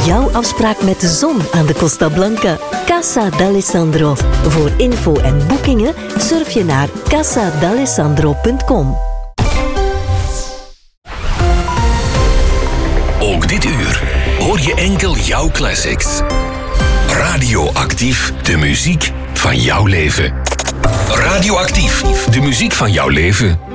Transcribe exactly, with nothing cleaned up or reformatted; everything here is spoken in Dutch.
Jouw afspraak met de zon aan de Costa Blanca. Casa d'Alessandro. Voor info en boekingen surf je naar casa d'alessandro punt com. Ook dit uur hoor je enkel jouw classics. Radioactief, de muziek van jouw leven. Radioactief, de muziek van jouw leven.